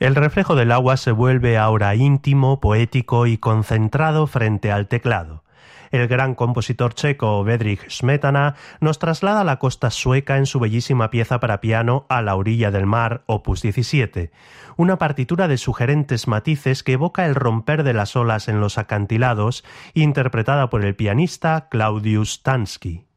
El reflejo del agua se vuelve ahora íntimo, poético y concentrado frente al teclado. El gran compositor checo Bedřich Smetana nos traslada a la costa sueca en su bellísima pieza para piano A la orilla del mar, opus 17, una partitura de sugerentes matices que evoca el romper de las olas en los acantilados, interpretada por el pianista Claudius Stansky.